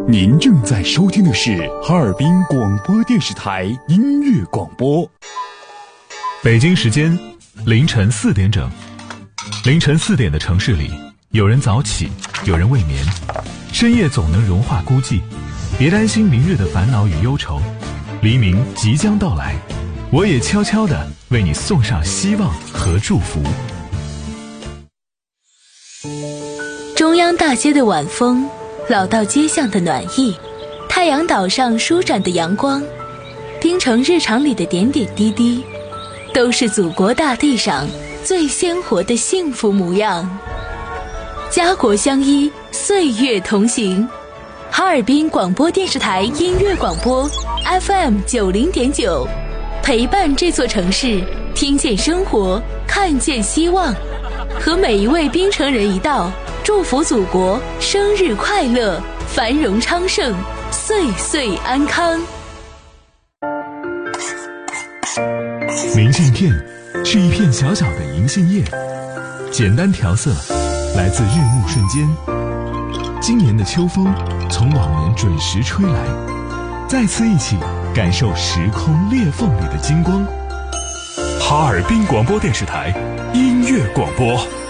您正在收听的是哈尔滨广播电视台音乐广播。 北京时间凌晨4点整。凌晨4点的城市里，有人早起，有人未眠，深夜总能融化孤寂。别担心明日的烦恼与忧愁，黎明即将到来，我也悄悄地为你送上希望和祝福。 中央大街的晚风，老道街巷的暖意，太阳岛上舒展的阳光，冰城日常里的点点滴滴，都是祖国大地上最鲜活的幸福模样。家国相依，岁月同行。哈尔滨广播电视台音乐广播 FM90.9，陪伴这座城市，听见生活，看见希望。和每一位冰城人一道，祝福祖国生日快乐，繁荣昌盛，岁岁安康。 明信片是一片小小的银杏叶，简单调色，来自日暮瞬间。今年的秋风从往年准时吹来，再次一起感受时空裂缝里的金光。 哈尔滨广播电视台音乐广播。